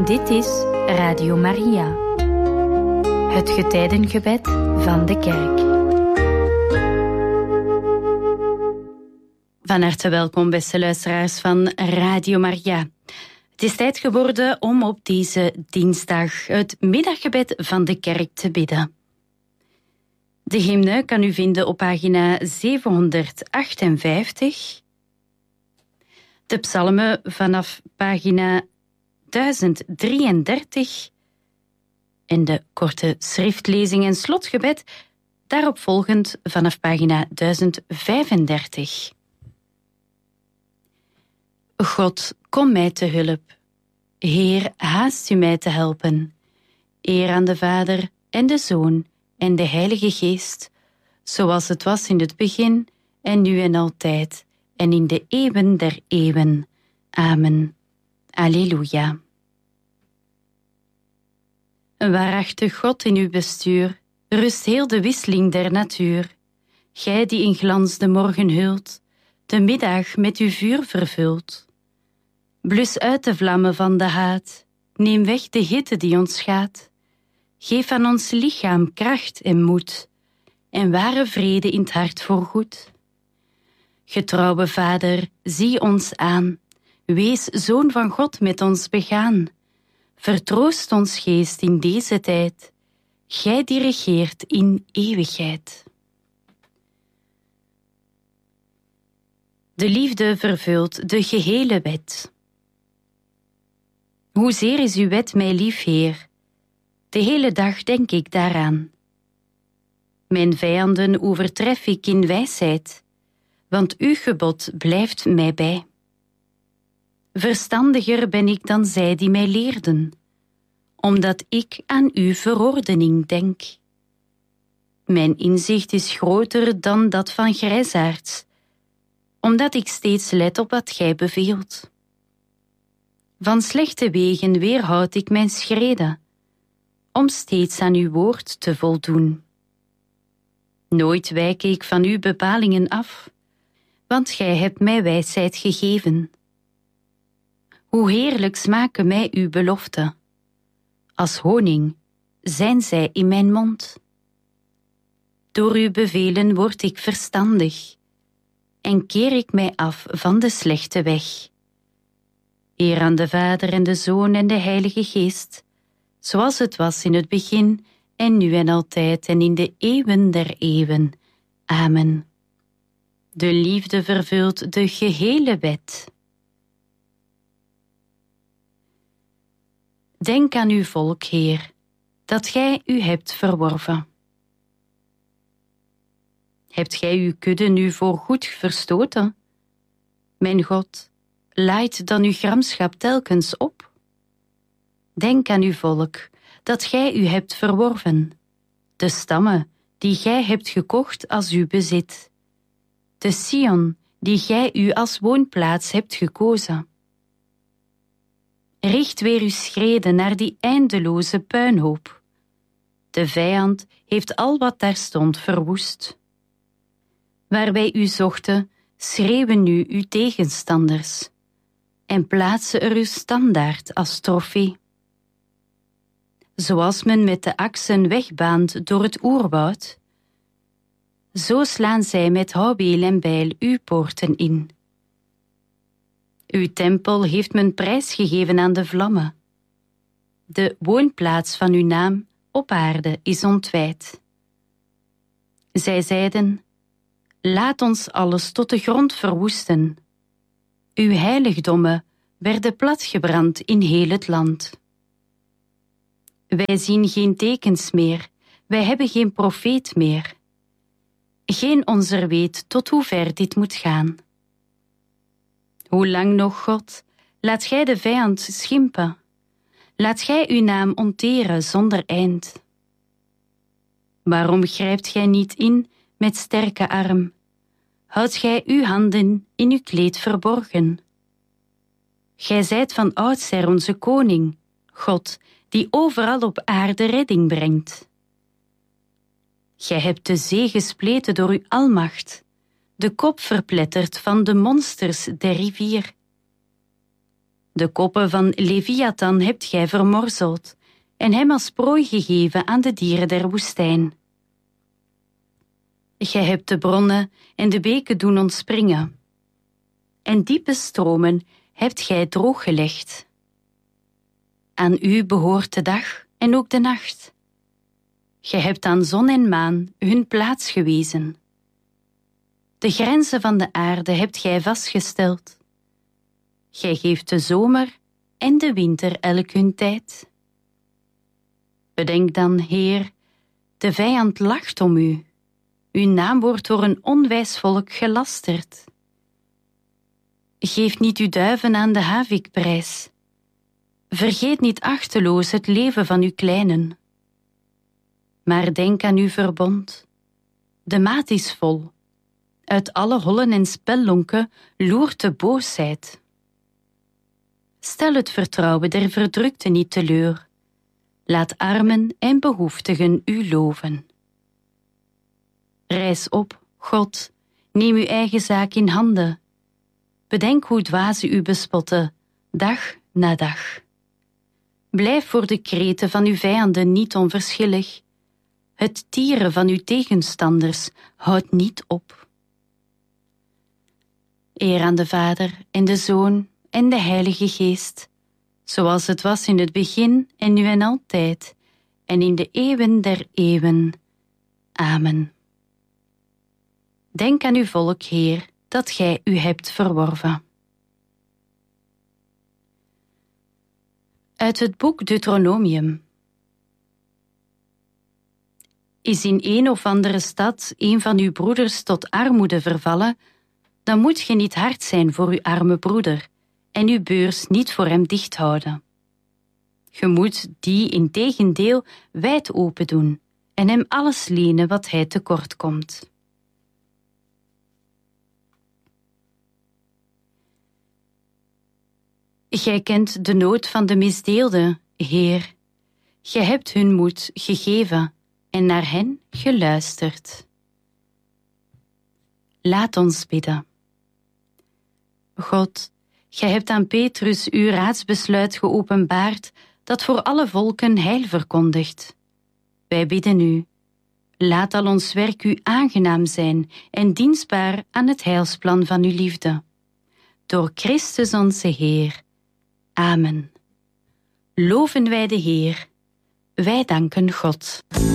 Dit is Radio Maria, het getijdengebed van de kerk. Van harte welkom, beste luisteraars van Radio Maria. Het is tijd geworden om op deze dinsdag het middaggebed van de kerk te bidden. De hymne kan u vinden op pagina 758. De psalmen vanaf pagina 1033 en de korte schriftlezing en slotgebed daarop volgend vanaf pagina 1035. God, kom mij te hulp. Heer, haast u mij te helpen. Eer aan de Vader en de Zoon en de Heilige Geest, zoals het was in het begin en nu en altijd en in de eeuwen der eeuwen. Amen. Alleluia. Een waarachtig God in uw bestuur, rust heel de wisseling der natuur. Gij die in glans de morgen hult, de middag met uw vuur vervult. Blus uit de vlammen van de haat, neem weg de hitte die ons schaadt. Geef aan ons lichaam kracht en moed, en ware vrede in het hart voorgoed. Getrouwe Vader, zie ons aan, wees Zoon van God met ons begaan. Vertroost ons geest in deze tijd, gij die regeert in eeuwigheid. De liefde vervult de gehele wet. Hoezeer is uw wet mij lief, Heer? De hele dag denk ik daaraan. Mijn vijanden overtref ik in wijsheid, want uw gebod blijft mij bij. Verstandiger ben ik dan zij die mij leerden, omdat ik aan uw verordening denk. Mijn inzicht is groter dan dat van grijsaards, omdat ik steeds let op wat gij beveelt. Van slechte wegen weerhoud ik mijn schreden, om steeds aan uw woord te voldoen. Nooit wijk ik van uw bepalingen af, want gij hebt mij wijsheid gegeven. Hoe heerlijk smaken mij uw beloften. Als honing zijn zij in mijn mond. Door uw bevelen word ik verstandig en keer ik mij af van de slechte weg. Eer aan de Vader en de Zoon en de Heilige Geest, zoals het was in het begin en nu en altijd en in de eeuwen der eeuwen. Amen. De liefde vervult de gehele wet. Denk aan uw volk, Heer, dat gij u hebt verworven. Hebt gij uw kudde nu voorgoed verstoten? Mijn God, laait dan uw gramschap telkens op. Denk aan uw volk, dat gij u hebt verworven, de stammen die gij hebt gekocht als uw bezit, de Sion die gij u als woonplaats hebt gekozen. Richt weer uw schreden naar die eindeloze puinhoop. De vijand heeft al wat daar stond verwoest. Waar wij u zochten, schreeuwen nu uw tegenstanders en plaatsen er uw standaard als trofee. Zoals men met de aks een weg baant door het oerwoud, zo slaan zij met houweel en bijl uw poorten in. Uw tempel heeft men prijsgegeven aan de vlammen. De woonplaats van uw naam op aarde is ontwijd. Zij zeiden, laat ons alles tot de grond verwoesten. Uw heiligdommen werden platgebrand in heel het land. Wij zien geen tekens meer, wij hebben geen profeet meer. Geen onzer weet tot hoe ver dit moet gaan. Hoe lang nog, God, laat gij de vijand schimpen? Laat gij uw naam onteren zonder eind. Waarom grijpt gij niet in met sterke arm? Houdt gij uw handen in uw kleed verborgen? Gij zijt van oudsher onze koning, God, die overal op aarde redding brengt. Gij hebt de zee gespleten door uw almacht, de kop verpletterd van de monsters der rivier. De koppen van Leviathan hebt gij vermorzeld en hem als prooi gegeven aan de dieren der woestijn. Gij hebt de bronnen en de beken doen ontspringen, en diepe stromen hebt gij drooggelegd. Aan u behoort de dag en ook de nacht. Gij hebt aan zon en maan hun plaats gewezen. De grenzen van de aarde hebt gij vastgesteld. Gij geeft de zomer en de winter elk hun tijd. Bedenk dan, Heer, de vijand lacht om u. Uw naam wordt door een onwijs volk gelasterd. Geef niet uw duiven aan de havikprijs. Vergeet niet achteloos het leven van uw kleinen. Maar denk aan uw verbond. De maat is vol. Uit alle hollen en spellonken loert de boosheid. Stel het vertrouwen der verdrukten niet teleur. Laat armen en behoeftigen u loven. Rijs op, God, neem uw eigen zaak in handen. Bedenk hoe dwazen u bespotten, dag na dag. Blijf voor de kreten van uw vijanden niet onverschillig. Het tieren van uw tegenstanders houdt niet op. Eer aan de Vader en de Zoon en de Heilige Geest, zoals het was in het begin en nu en altijd, en in de eeuwen der eeuwen. Amen. Denk aan uw volk, Heer, dat gij u hebt verworven. Uit het boek Deuteronomium. Is in een of andere stad een van uw broeders tot armoede vervallen, dan moet ge niet hard zijn voor uw arme broeder en uw beurs niet voor hem dicht houden. Ge moet die integendeel wijd open doen en hem alles lenen wat hij tekort komt. Gij kent de nood van de misdeelden, Heer. Gij hebt hun moed gegeven en naar hen geluisterd. Laat ons bidden. God, gij hebt aan Petrus uw raadsbesluit geopenbaard dat voor alle volken heil verkondigt. Wij bidden u, laat al ons werk u aangenaam zijn en dienstbaar aan het heilsplan van uw liefde. Door Christus onze Heer. Amen. Loven wij de Heer. Wij danken God.